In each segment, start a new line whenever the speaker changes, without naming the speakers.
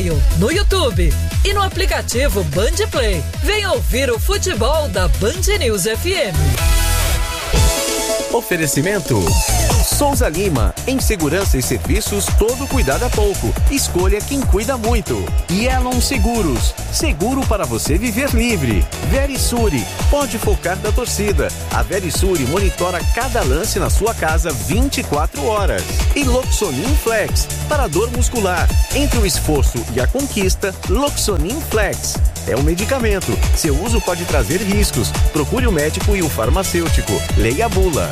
Mobile, no YouTube e no aplicativo Band Play. Venha ouvir o futebol da Band News FM.
Oferecimento Souza Lima, em segurança e serviços, todo cuidado é pouco. Escolha quem cuida muito. Yelon Seguros, seguro para você viver livre. Verisure, pode focar da torcida. A Verisure monitora cada lance na sua casa 24 horas. E Loxonin Flex, para dor muscular. Entre o esforço e a conquista, Loxonin Flex. É um medicamento. Seu uso pode trazer riscos. Procure o médico e o farmacêutico. Leia a bula.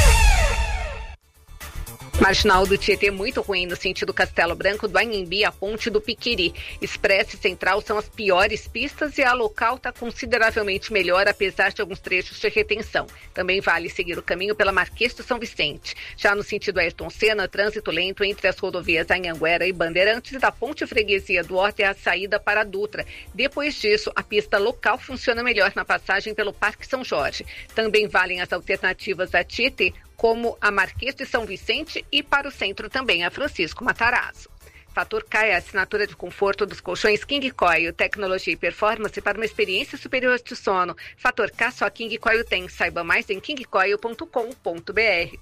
Marginal do Tietê muito ruim no sentido Castelo Branco, do Anhembi à Ponte do Piquiri. Expressa e Central são as piores pistas e a local está consideravelmente melhor, apesar de alguns trechos de retenção. Também vale seguir o caminho pela Marquês de São Vicente. Já no sentido Ayrton Senna, trânsito lento entre as rodovias Anhanguera e Bandeirantes, e da Ponte Freguesia do Horta é a saída para a Dutra. Depois disso, a pista local funciona melhor na passagem pelo Parque São Jorge. Também valem as alternativas a Tietê, como a Marquês de São Vicente, e para o centro também a Francisco Matarazzo. Fator K é a assinatura de conforto dos colchões King Coil, tecnologia e performance para uma experiência superior de sono. Fator K só King Coil tem. Saiba mais em kingcoil.com.br.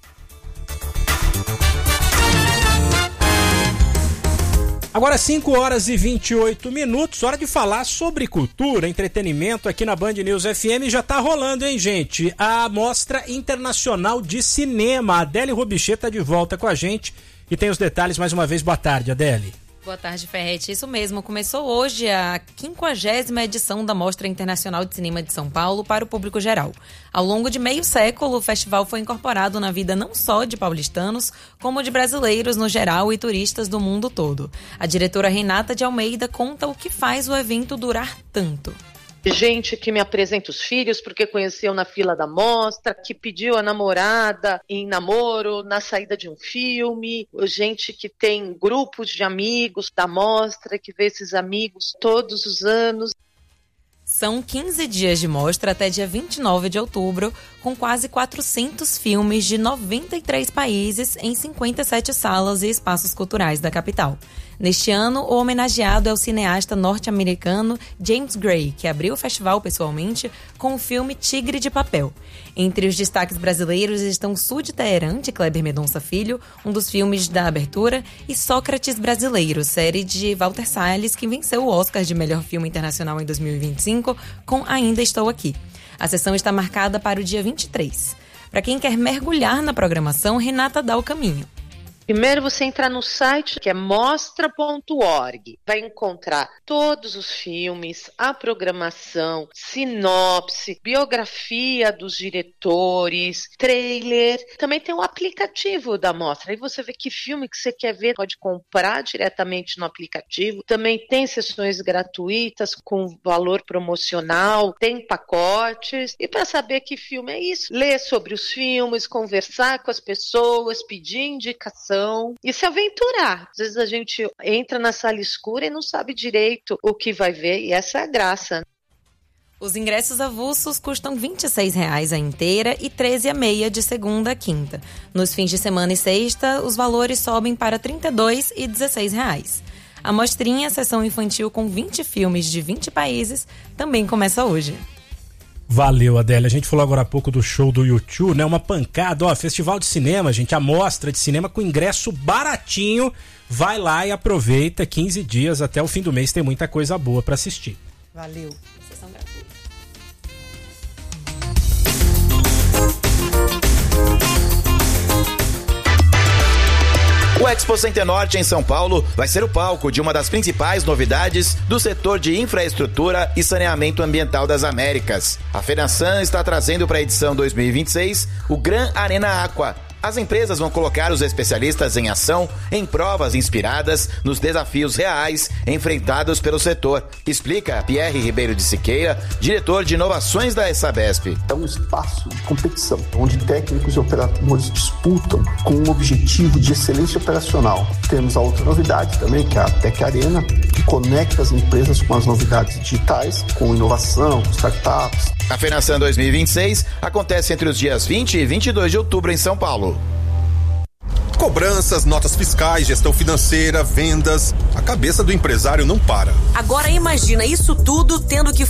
Agora 5 horas e 28 minutos, hora de falar sobre cultura, entretenimento aqui na Band News FM. Já tá rolando, hein, gente? A Mostra Internacional de Cinema. A Adélia Robichê tá de volta com a gente e tem os detalhes mais uma vez. Boa tarde, Adélia.
Boa tarde, Ferretti. Isso mesmo, começou hoje a 50ª edição da Mostra Internacional de Cinema de São Paulo para o público geral. Ao longo de meio século, o festival foi incorporado na vida não só de paulistanos, como de brasileiros no geral e turistas do mundo todo. A diretora Renata de Almeida conta o que faz o evento durar tanto.
Gente que me apresenta os filhos porque conheceu na fila da mostra, que pediu a namorada em namoro na saída de um filme, gente que tem grupos de amigos da mostra, que vê esses amigos todos os anos.
São 15 dias de mostra até dia 29 de outubro, com quase 400 filmes de 93 países em 57 salas e espaços culturais da capital. Neste ano, o homenageado é o cineasta norte-americano James Gray, que abriu o festival pessoalmente com o filme Tigre de Papel. Entre os destaques brasileiros estão Sul de Teherã, de Kleber Mendonça Filho, um dos filmes da abertura, e Sócrates Brasileiro, série de Walter Salles, que venceu o Oscar de melhor filme internacional em 2025, com Ainda Estou Aqui. A sessão está marcada para o dia 23. Para quem quer mergulhar na programação, Renata dá o caminho.
Primeiro você entra no site que é mostra.org, vai encontrar todos os filmes, a programação, sinopse, biografia dos diretores, trailer. Também tem o aplicativo da mostra, aí você vê que filme que você quer ver, pode comprar diretamente no aplicativo. Também tem sessões gratuitas com valor promocional, tem pacotes. E para saber que filme é isso, ler sobre os filmes, conversar com as pessoas, pedir indicação e se aventurar. Às vezes a gente entra na sala escura e não sabe direito o que vai ver, e essa é a graça.
Os ingressos avulsos custam R$ 26,00 a inteira e R$ 13,50 de segunda a quinta. Nos fins de semana e sexta, os valores sobem para R$ 32,00 e R$ 16,00. A mostrinha, sessão infantil com 20 filmes de 20 países, também começa hoje.
Valeu, Adélia. A gente falou agora há pouco do show do U2, né? Uma pancada, ó, festival de cinema, gente, a mostra de cinema com ingresso baratinho. Vai lá e aproveita, 15 dias até o fim do mês, tem muita coisa boa pra assistir.
Valeu. Sessão gratuita.
O Expo Center Norte em São Paulo vai ser o palco de uma das principais novidades do setor de infraestrutura e saneamento ambiental das Américas. A FENASAN está trazendo para a edição 2026 o Gran Arena Aqua. As empresas vão colocar os especialistas em ação em provas inspiradas nos desafios reais enfrentados pelo setor. Explica Pierre Ribeiro de Siqueira, diretor de inovações da Sabesp.
É um espaço de competição, onde técnicos e operadores disputam com um objetivo de excelência operacional. Temos a outra novidade também, que é a Tech Arena, que conecta as empresas com as novidades digitais, com inovação, com startups.
A FENASAN 2026 acontece entre os dias 20 e 22 de outubro em São Paulo.
Cobranças, notas fiscais, gestão financeira, vendas. A cabeça do empresário não para.
Agora imagina isso tudo tendo que